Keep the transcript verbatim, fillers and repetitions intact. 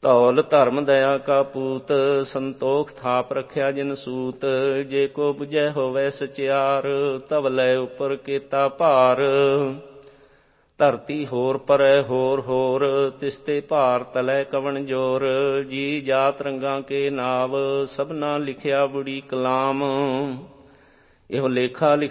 ਧੌਲ ਧਰਮ ਦਇਆ ਕਾ ਪੂਤ, ਸੰਤੋਖ ਥਾਪ ਰੱਖਿਆ ਜਿਨ ਸੂਤ। ਜੇ ਕੋ ਬੁਝੈ ਹੋਵੈ ਸਚਿਆਰ, ਤਵ ਲੈ ਉਪਰ ਕੀਤਾ ਭਾਰ। ਧਰਤੀ ਹੋਰ ਪਰੈ ਹੋਰ ਹੋਰ, ਤਿਸਤੇ ਭਾਰ ਤਲੈ ਕਵਣ ਜੋਰ। ਜੀ ਜਾਤ ਰੰਗਾਂ ਕੇ ਨਾਵ, ਸਭਨਾ ਲਿਖਿਆ ਬੁੜੀ ਕਲਾਮ। ਇਹੋ ਲੇਖਾ ਲਿਖ